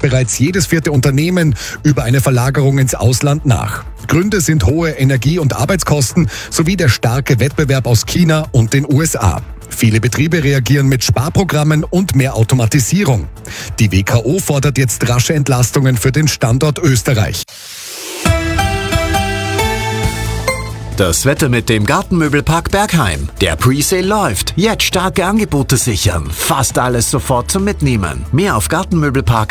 bereits jedes 4. Unternehmen über eine Verlagerung ins Ausland nach. Gründe sind hohe Energie- und Arbeitskosten sowie der starke Wettbewerb aus China und den USA. Viele Betriebe reagieren mit Sparprogrammen und mehr Automatisierung. Die WKO fordert jetzt rasche Entlastungen für den Standort Österreich. Das Wetter mit dem Gartenmöbelpark Bergheim. Der Presale läuft. Jetzt starke Angebote sichern. Fast alles sofort zum Mitnehmen. Mehr auf Gartenmöbelpark